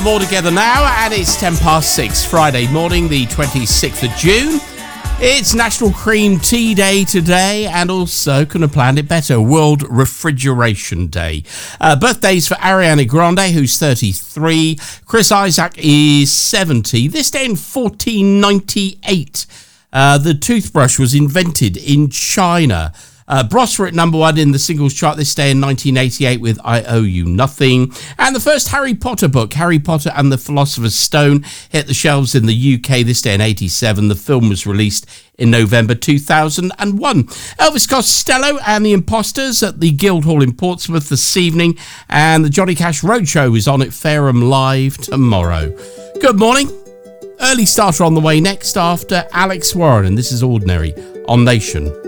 all together now, and it's 6:10, Friday morning, the 26th of June. It's National Cream Tea Day today, and also, couldn't have planned it better, World Refrigeration Day. Birthdays for Ariana Grande, who's 33. Chris Isaak is 70. This day in 1498, the toothbrush was invented in China. Bros were at number one in the singles chart this day in 1988 with I Owe You Nothing. And the first Harry Potter book, Harry Potter and the Philosopher's Stone, hit the shelves in the UK this day in 87. The film was released in November 2001. Elvis Costello and the Imposters at the Guildhall in Portsmouth this evening. And the Johnny Cash Roadshow is on at Fareham Live tomorrow. Good morning. Early starter on the way next after Alex Warren. And this is Ordinary on Nation.